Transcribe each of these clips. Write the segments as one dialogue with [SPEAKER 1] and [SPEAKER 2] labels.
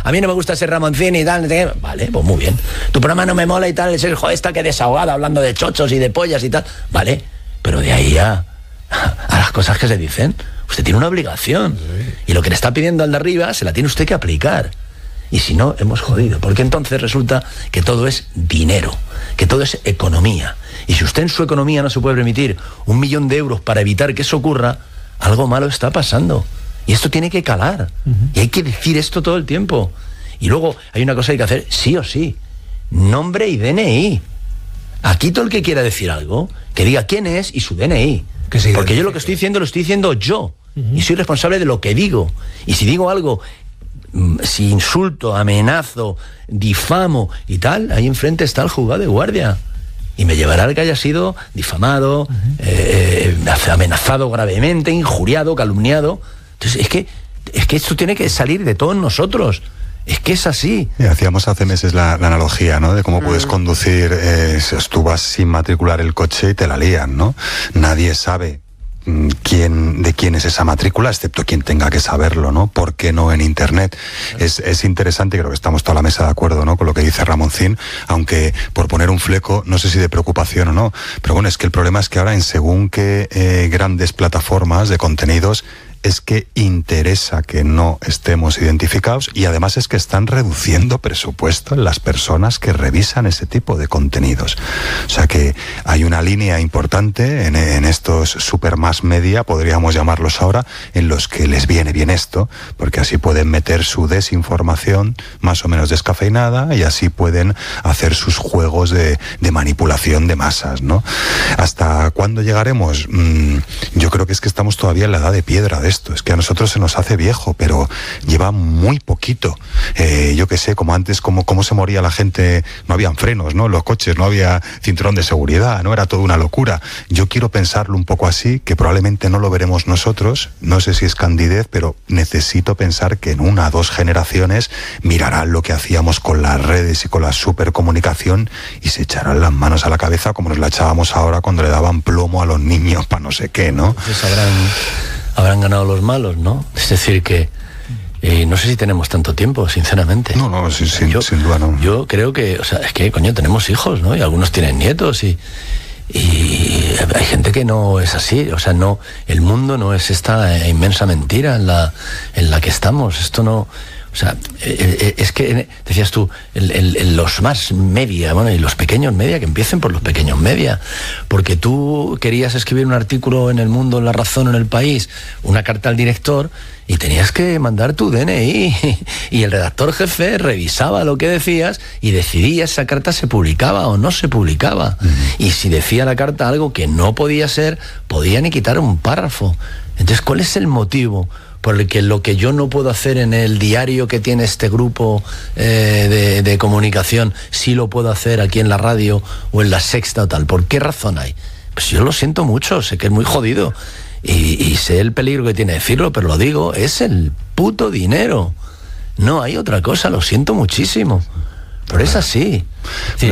[SPEAKER 1] a mí no me gusta ese Ramoncín y tal, vale, pues muy bien. Tu programa no me mola y tal, es el esta que desahogada hablando de chochos y de pollas y tal, vale, pero de ahí a las cosas que se dicen, usted tiene una obligación, y lo que le está pidiendo al de arriba se la tiene usted que aplicar. Y si no, hemos jodido, porque entonces resulta que todo es dinero, que todo es economía. Y si usted en su economía no se puede permitir 1 millón de euros para evitar que eso ocurra, algo malo está pasando. Y esto tiene que calar. Y hay que decir esto todo el tiempo. Y luego hay una cosa que hay que hacer, sí o sí. Nombre y DNI. Aquí todo el que quiera decir algo, que diga quién es y su DNI. Porque yo lo que estoy diciendo, lo estoy diciendo yo. Y soy responsable de lo que digo. Y si digo algo, si insulto, amenazo, difamo y tal, ahí enfrente está el juzgado de guardia. Y me llevará el que haya sido difamado, amenazado gravemente, injuriado, calumniado. Entonces, es que esto tiene que salir de todos nosotros. Es que es así.
[SPEAKER 2] Hacíamos hace meses la analogía, ¿no? De cómo puedes conducir, tú vas sin matricular el coche y te la lían, ¿no? Nadie sabe de quién es esa matrícula, excepto quien tenga que saberlo, ¿no? ¿Por qué no en internet? Es interesante, creo que estamos toda la mesa de acuerdo, ¿no? Con lo que dice Ramoncín, aunque por poner un fleco, no sé si de preocupación o no, pero bueno, es que el problema es que ahora en según qué grandes plataformas de contenidos es que interesa que no estemos identificados, y además es que están reduciendo presupuesto en las personas que revisan ese tipo de contenidos. O sea que hay una línea importante en estos super mass media, podríamos llamarlos ahora, en los que les viene bien esto, porque así pueden meter su desinformación más o menos descafeinada y así pueden hacer sus juegos de manipulación de masas, ¿no? ¿Hasta cuándo llegaremos? Yo creo que es que estamos todavía en la edad de piedra de esto. Es que a nosotros se nos hace viejo, pero lleva muy poquito. Yo qué sé, como antes, cómo se moría la gente, no habían frenos, ¿no? En los coches, no había cinturón de seguridad, ¿no? Era toda una locura. Yo quiero pensarlo un poco así, que probablemente no lo veremos nosotros, no sé si es candidez, pero necesito pensar que en 1 o 2 generaciones mirarán lo que hacíamos con las redes y con la supercomunicación y se echarán las manos a la cabeza como nos la echábamos ahora cuando le daban plomo a los niños para no sé qué, ¿no?
[SPEAKER 1] Entonces habrán ganado los malos, ¿no? Es decir que no sé si tenemos tanto tiempo, sinceramente.
[SPEAKER 2] No, sin duda no.
[SPEAKER 1] Yo creo que, o sea, es que, coño, tenemos hijos, ¿no? Y algunos tienen nietos y hay gente que no es así, o sea, no, el mundo no es esta inmensa mentira en la que estamos. Esto no... O sea, es que, decías tú, los más media, bueno, y los pequeños media, que empiecen por los pequeños media, porque tú querías escribir un artículo en El Mundo, en La Razón, en El País, una carta al director, y tenías que mandar tu DNI, y el redactor jefe revisaba lo que decías y decidía si esa carta se publicaba o no se publicaba. Y si decía la carta algo que no podía ser, podía ni quitar un párrafo. Entonces, ¿cuál es el motivo por el que lo que yo no puedo hacer en el diario que tiene este grupo de comunicación sí lo puedo hacer aquí en la radio o en La Sexta o tal? ¿Por qué razón hay? Pues yo lo siento mucho, sé que es muy jodido y sé el peligro que tiene decirlo, pero lo digo, es el puto dinero. No hay otra cosa, lo siento muchísimo. Pero es así. Sí,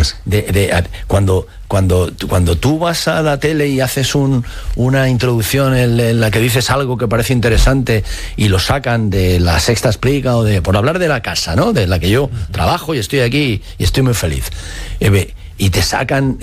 [SPEAKER 1] cuando tú vas a la tele y haces una introducción en la que dices algo que parece interesante y lo sacan de La Sexta Explica o por hablar de la casa, ¿no? De la que yo trabajo y estoy aquí y estoy muy feliz. Y te sacan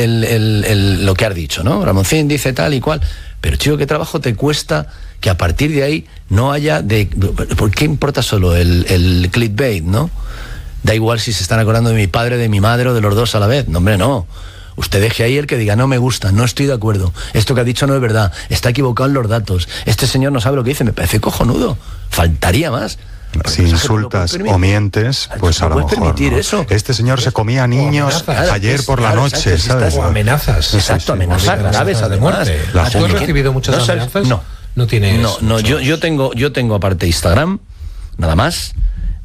[SPEAKER 1] lo que has dicho, ¿no? Ramoncín dice tal y cual. Pero, chico, ¿qué trabajo te cuesta que a partir de ahí no haya ¿por qué importa solo el clickbait, no? Da igual si se están acordando de mi padre, de mi madre o de los dos a la vez. No, hombre, no. Usted deje ahí el que diga, no me gusta, no estoy de acuerdo, esto que ha dicho no es verdad, está equivocado en los datos, este señor no sabe lo que dice, me parece cojonudo. Faltaría más.
[SPEAKER 2] Si insultas o mientes, pues a lo mejor no.
[SPEAKER 1] Eso.
[SPEAKER 2] Este señor se comía niños ayer por la noche, ¿sabes?
[SPEAKER 3] O amenazas.
[SPEAKER 1] Exacto, amenazas graves
[SPEAKER 3] de muerte. ¿Tú has recibido muchas amenazas? No tienes.
[SPEAKER 1] No, yo tengo aparte Instagram, nada más.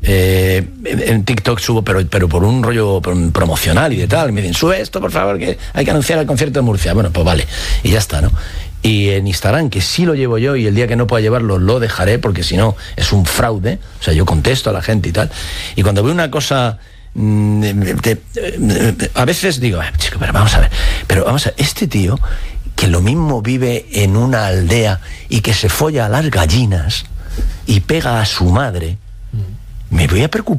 [SPEAKER 1] En TikTok subo, pero por un rollo promocional y de tal. Me dicen, sube esto, por favor, que hay que anunciar el concierto de Murcia. Bueno, pues vale, y ya está, ¿no? Y en Instagram, que sí lo llevo yo, y el día que no pueda llevarlo lo dejaré, porque si no es un fraude. O sea, yo contesto a la gente y tal. Y cuando veo una cosa, a veces digo, chico, pero vamos a ver, este tío que lo mismo vive en una aldea y que se folla a las gallinas y pega a su madre, me voy a preocupar